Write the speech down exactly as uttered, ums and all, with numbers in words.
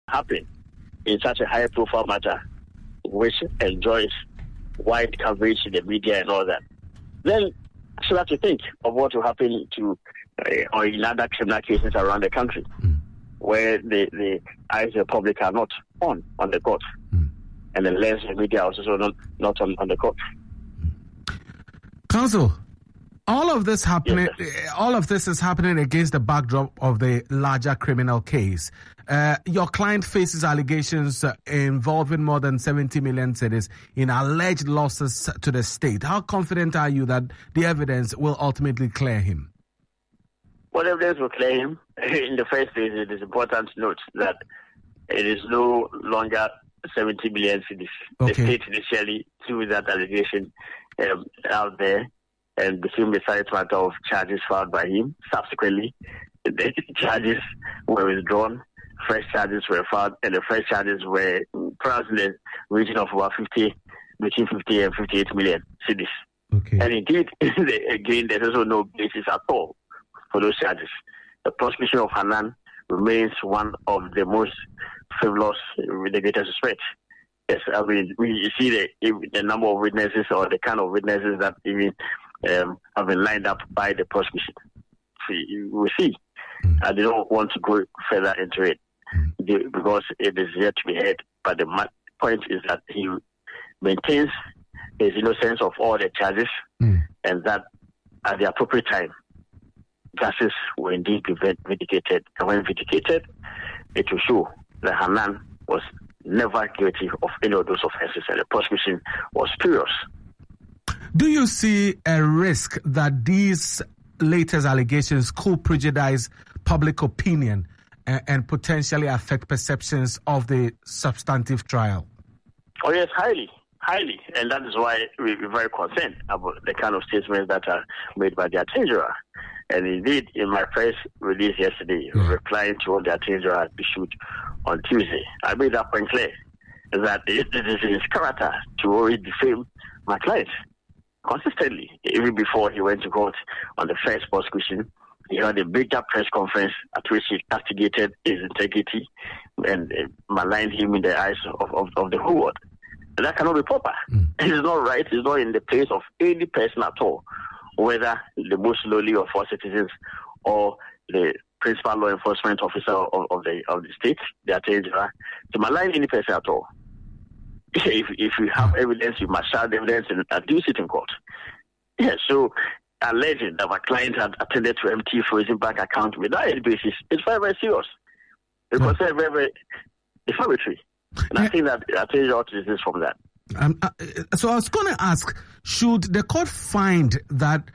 happen in such a high-profile matter, which enjoys wide coverage in the media and all that, then I should have to think of what will happen to uh, or in other criminal cases around the country, mm. where the, the eyes of the public are not on on the court, mm. and the lens of the media also not not on, on the court. Counsel, all of this happening, yes, all of this is happening against the backdrop of the larger criminal case. Uh, your client faces allegations uh, involving more than seventy million cedis in alleged losses to the state. How confident are you that the evidence will ultimately clear him? What evidence will clear him? In the first place, it is important to note that it is no longer seventy million cedis. Okay. The state initially threw that allegation um, out there and became the subject matter of charges filed by him. Subsequently, the charges were withdrawn. Fresh charges were filed, and the fresh charges were perhaps in the region of about fifty, between fifty and fifty-eight million cedis. Okay. And indeed, again, there's also no basis at all for those charges. The prosecution of Hanan remains one of the most frivolous with the greatest respect. Yes, I mean, we see the, the number of witnesses or the kind of witnesses that even um, have been lined up by the prosecution. We, we see. Mm. I don't want to go further into it because it is yet to be heard. But the point is that he maintains his innocence of all the charges, mm. and that at the appropriate time, justice will indeed be vindicated. And when vindicated, it will show that Hanan was never guilty of any of those offenses, and the prosecution was furious. Do you see a risk that these latest allegations could prejudice public opinion and, and potentially affect perceptions of the substantive trial? Oh yes, highly, highly. And that is why we're very concerned about the kind of statements that are made by the Attorney General. And indeed, in my press release yesterday, yeah. replying to what the Attorney General issued on Tuesday, I made that point clear, that it is in his character to always defame my clients consistently. Even before he went to court on the first prosecution, he had a bigger press conference at which he castigated his integrity and uh, maligned him in the eyes of, of, of the whole world. And that cannot be proper. Mm. It is not right. It is not in the place of any person at all, whether the most lowly of all citizens or the principal law enforcement officer of, of the of the state, the Attorney General, to malign any person at all. If if you have evidence, you must show the evidence and adduce it in court. Yeah, so alleging that my client had attended to empty frozen bank account without any basis, it's very, very serious. It's yeah. very, very defamatory. And yeah. I think that I tell you how to resist from that. Um, uh, so I was going to ask, should the court find that